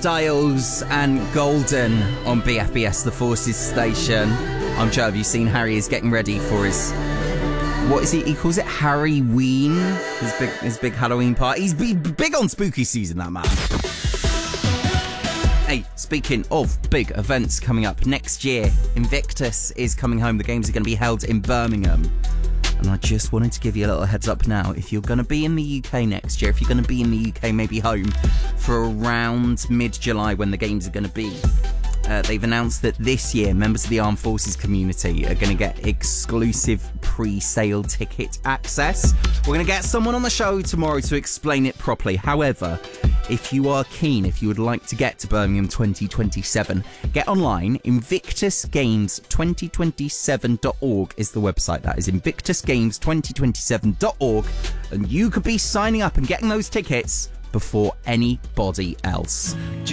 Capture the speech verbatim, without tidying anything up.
Styles and Golden on B F B S, the Forces station. I'm Joe. Have you seen Harry is getting ready for his... What is he? He calls it Harry Ween. His big, his big Halloween party. He's big, big on spooky season, that man. Hey, speaking of big events coming up next year, Invictus is coming home. The games are going to be held in Birmingham. And I just wanted to give you a little heads up now. If you're going to be in the U K next year, if you're going to be in the U K, maybe home for around mid-July when the games are going to be, Uh, they've announced that this year, members of the Armed Forces community are going to get exclusive pre-sale ticket access. We're going to get someone on the show tomorrow to explain it properly. However, if you are keen, if you would like to get to Birmingham twenty twenty-seven, get online. invictus games twenty twenty-seven dot org is the website. That is invictus games twenty twenty-seven dot org. And you could be signing up and getting those tickets before anybody else.